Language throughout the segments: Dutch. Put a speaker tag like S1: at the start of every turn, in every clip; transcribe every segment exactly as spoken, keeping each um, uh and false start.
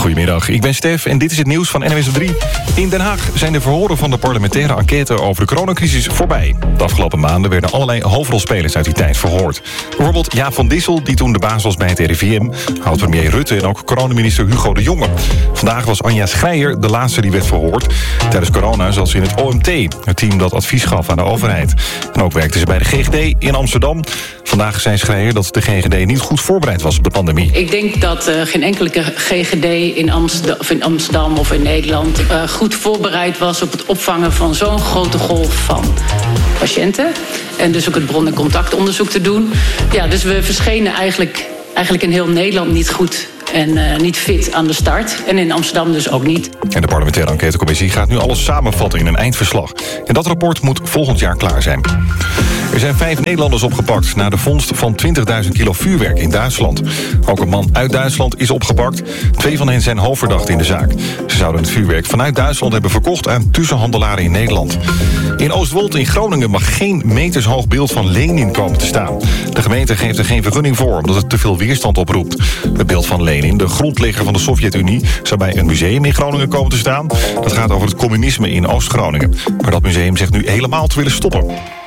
S1: Goedemiddag, ik ben Stef en dit is het nieuws van N W S op drie. In Den Haag zijn de verhoren van de parlementaire enquête over de coronacrisis voorbij. De afgelopen maanden werden allerlei hoofdrolspelers uit die tijd verhoord. Bijvoorbeeld Jaap van Dissel, die toen de baas was bij het R I V M... oud-premier Rutte en ook coronaminister Hugo de Jonge. Vandaag was Anja Schreier de laatste die werd verhoord. Tijdens corona zat ze in het O M T, het team dat advies gaf aan de overheid. En ook werkte ze bij de G G D in Amsterdam. Vandaag zei Schreier dat de G G D niet goed voorbereid was op de pandemie.
S2: Ik denk dat uh, geen enkele G G D in Amsterdam, of in Amsterdam of in Nederland uh, goed voorbereid was op het opvangen van zo'n grote golf van patiënten. En dus ook het bron- en contactonderzoek te doen. Ja, dus we verschenen eigenlijk, eigenlijk in heel Nederland niet goed en uh, niet fit aan de start. En in Amsterdam dus ook niet.
S1: En de parlementaire enquêtecommissie gaat nu alles samenvatten in een eindverslag. En dat rapport moet volgend jaar klaar zijn. Er zijn vijf Nederlanders opgepakt na de vondst van twintigduizend kilo vuurwerk in Duitsland. Ook een man uit Duitsland is opgepakt. Twee van hen zijn hoofdverdachten in de zaak. Ze zouden het vuurwerk vanuit Duitsland hebben verkocht aan tussenhandelaren in Nederland. In Oostwold in Groningen mag geen metershoog beeld van Lenin komen te staan. De gemeente geeft er geen vergunning voor, omdat het te veel weerstand oproept. Het beeld van Lenin, de grondlegger van de Sovjet-Unie, zou bij een museum in Groningen komen te staan. Dat gaat over het communisme in Oost-Groningen. Maar dat museum zegt nu helemaal te willen stoppen.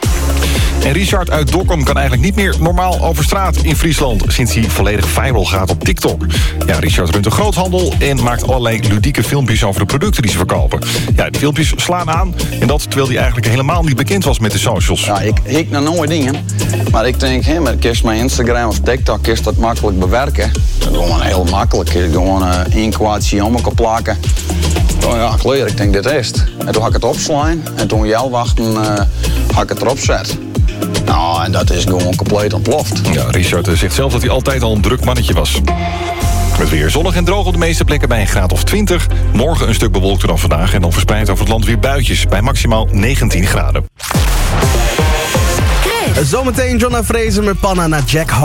S1: En Richard uit Dokkum kan eigenlijk niet meer normaal over straat in Friesland, sinds hij volledig viral gaat op TikTok. Ja, Richard runt een groothandel en maakt allerlei ludieke filmpjes over de producten die ze verkopen. Ja, de filmpjes slaan aan en dat terwijl hij eigenlijk helemaal niet bekend was met de socials.
S3: Ja, ik ik nog nooit dingen, maar ik denk, hé, maar kerst mijn Instagram of TikTok is dat makkelijk bewerken. Dat is gewoon heel makkelijk. Gewoon uh, één kwaadje om elkaar plakken. Oh ja, klaar, ik denk dit is het. En toen had ik het opslaan en toen jij wachten, uh, had ik het erop zet. Nou, en dat is gewoon compleet ontploft.
S1: Ja, Richard zegt zelf dat hij altijd al een druk mannetje was. Het weer zonnig en droog op de meeste plekken bij een graad of twintig. Morgen een stuk bewolkter dan vandaag en dan verspreid over het land weer buitjes bij maximaal negentien graden.
S4: Zometeen Jonna Fraser met Panna naar Jack